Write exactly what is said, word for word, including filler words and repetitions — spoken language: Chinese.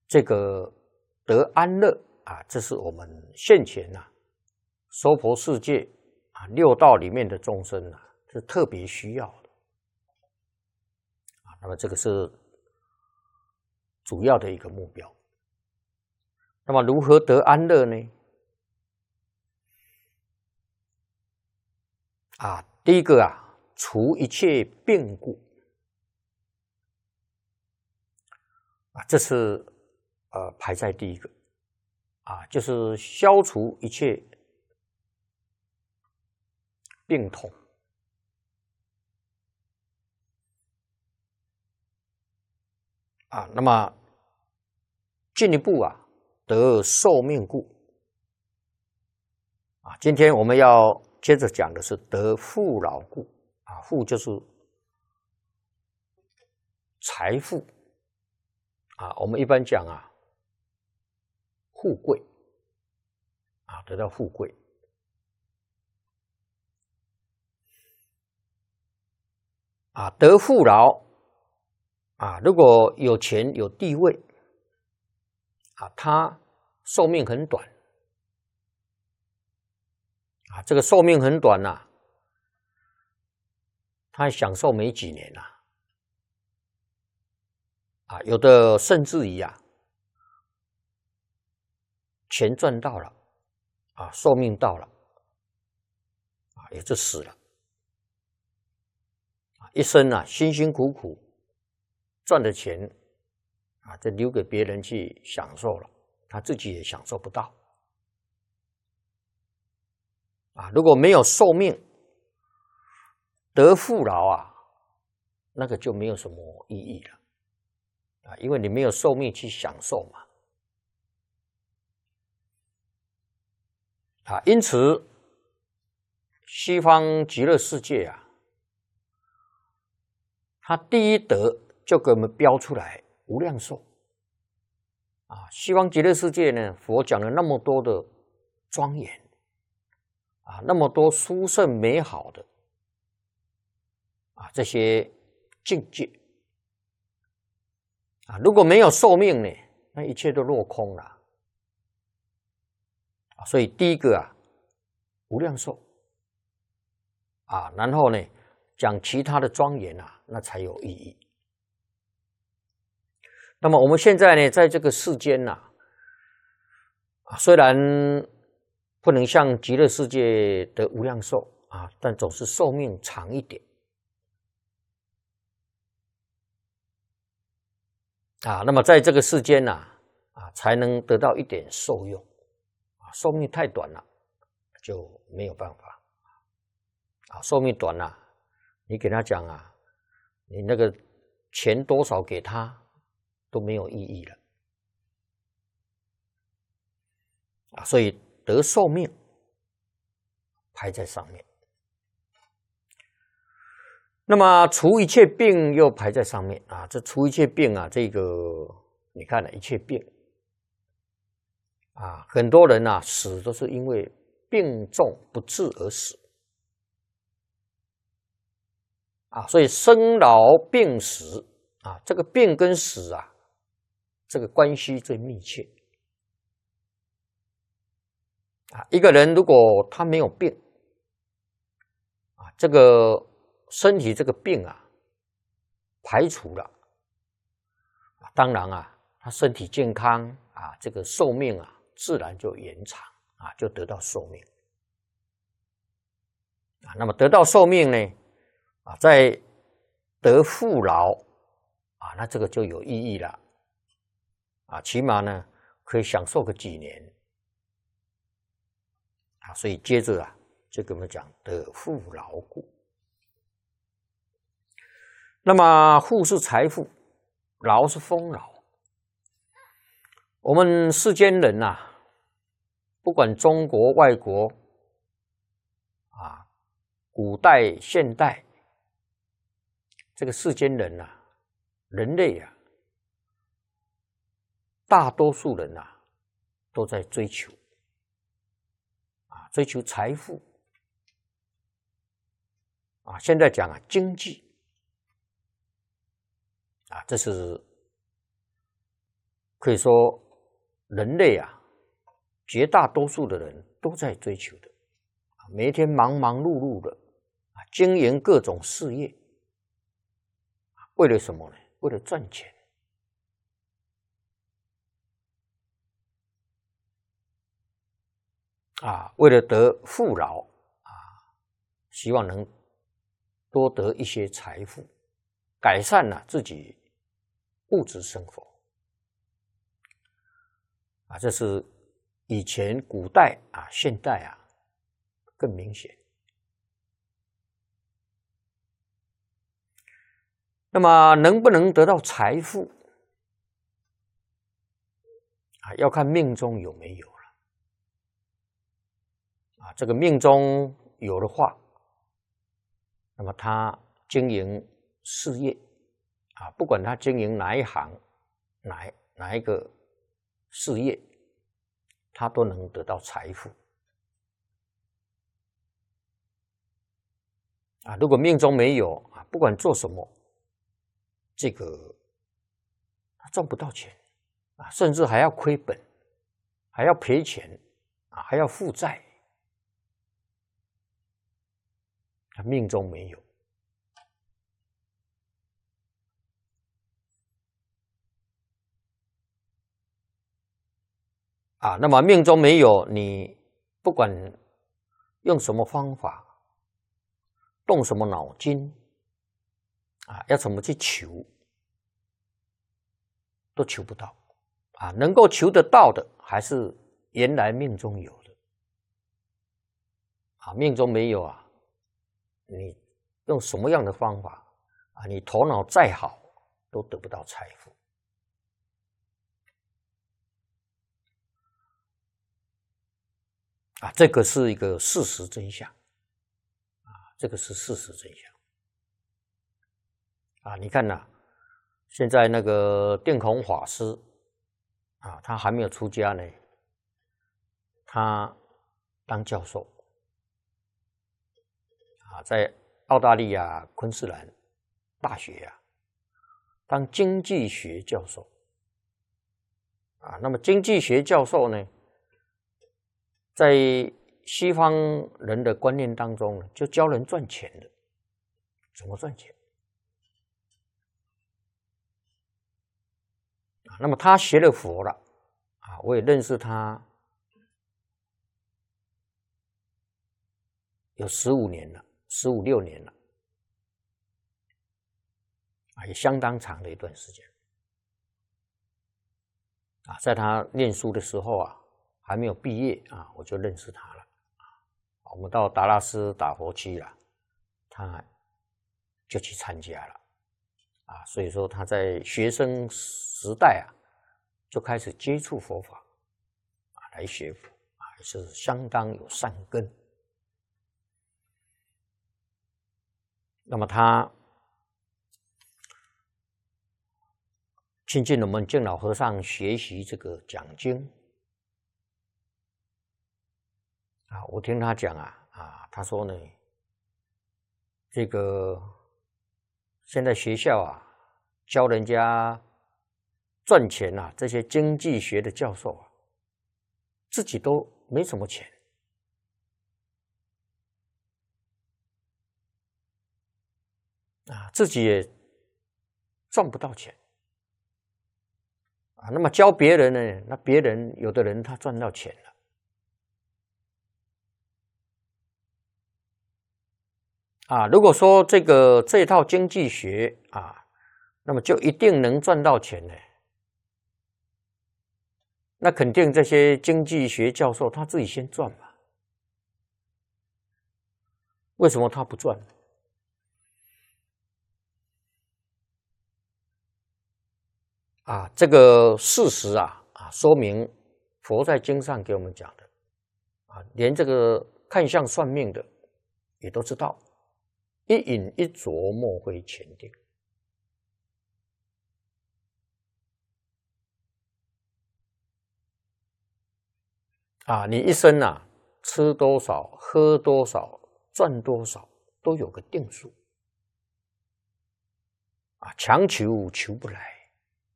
这个得安乐啊，这是我们现前呐、啊，娑婆世界啊六道里面的众生啊，是特别需要的啊。那么这个是主要的一个目标。那么如何得安乐呢？啊，第一个啊，除一切病故啊，这是呃排在第一个啊，就是消除一切病痛啊。那么进一步啊，得寿命故啊。今天我们要接着讲的是得富饶故啊，富就是财富啊，我们一般讲啊，富贵啊，得到富贵啊，得富饶啊，如果有钱有地位啊，他寿命很短啊，这个寿命很短呐、啊，他享受没几年呐、啊，啊，有的甚至于啊，钱赚到了啊，寿命到了啊，也就死了啊，一生啊辛辛苦苦赚的钱啊，这留给别人去享受了，他自己也享受不到啊。如果没有寿命得富饶啊，那个就没有什么意义了啊，因为你没有寿命去享受嘛啊。因此，西方极乐世界啊，它第一德就给我们标出来无量寿啊。西方极乐世界呢，佛讲了那么多的庄严啊，那么多殊胜美好的啊这些境界啊，如果没有寿命呢，那一切都落空了啊。所以第一个啊，无量寿啊，然后呢，讲其他的庄严啊，那才有意义。那么我们现在呢，在这个世间呐、啊，虽然不能像极乐世界的无量寿啊，但总是寿命长一点啊。那么在这个世间呐、啊，啊，才能得到一点受用啊。寿命太短了，就没有办法啊。寿命短了，你给他讲啊，你那个钱多少给他都没有意义了啊。所以得寿命排在上面，那么除一切病又排在上面啊。这除一切病啊，这个你看了一切病啊，很多人啊死都是因为病重不治而死啊。所以生老病死啊，这个病跟死啊，这个关系最密切啊。一个人如果他没有病啊，这个身体这个病啊排除了，当然啊，他身体健康啊，这个寿命啊自然就延长啊，就得到寿命啊。那么得到寿命呢啊，在得富饶啊，那这个就有意义了啊，起码呢可以享受个几年啊。所以接着啊，就跟我们讲得富饶故。那么富是财富，饶是丰饶。我们世间人呐、啊，不管中国、外国啊，古代、现代，这个世间人呐、啊，人类啊，大多数人呐、啊，都在追求啊，追求财富啊。现在讲啊，经济啊，这是可以说人类啊，绝大多数的人都在追求的，每一天忙忙碌碌的经营各种事业，为了什么呢？为了赚钱。啊，为了得富饶啊，希望能多得一些财富，改善了自己物质生活啊，这是以前古代啊，现代啊更明显。那么能不能得到财富啊，要看命中有没有。啊，这个命中有的话，那么他经营事业啊，不管他经营哪一行、哪哪一个事业，他都能得到财富啊。如果命中没有啊，不管做什么，这个他赚不到钱啊，甚至还要亏本，还要赔钱啊，还要负债。他命中没有啊，那么命中没有，你不管用什么方法，动什么脑筋啊，要怎么去求，都求不到啊。能够求得到的，还是原来命中有的啊。命中没有啊，你用什么样的方法啊？你头脑再好，都得不到财富啊！这个是一个事实真相啊，这个是事实真相啊！你看呐、啊，现在那个定孔法师啊，他还没有出家呢，他当教授啊，在澳大利亚昆士兰大学啊，当经济学教授啊。那么经济学教授呢，在西方人的观念当中呢，就教人赚钱的，怎么赚钱啊？那么他学了佛了啊，我也认识他有十五年了，十五六年了啊，也相当长的一段时间啊。在他念书的时候啊，还没有毕业啊，我就认识他了。我们到达拉斯打佛七了，他就去参加了啊。所以说他在学生时代啊，就开始接触佛法啊，来学佛啊，也是相当有善根。那么他亲近我们净老和尚学习这个讲经啊，我听他讲啊啊，他说呢，这个现在学校啊教人家赚钱啊，这些经济学的教授啊，自己都没什么钱啊，自己也赚不到钱啊。那么教别人呢，那别人有的人他赚到钱了啊。如果说这个这套经济学啊，那么就一定能赚到钱呢，那肯定这些经济学教授他自己先赚嘛。为什么他不赚？啊，这个事实啊啊，说明佛在经上给我们讲的啊，连这个看相算命的也都知道，一饮一啄莫非前定啊，你一生啊吃多少、喝多少、赚多少，都有个定数啊，强求求不来。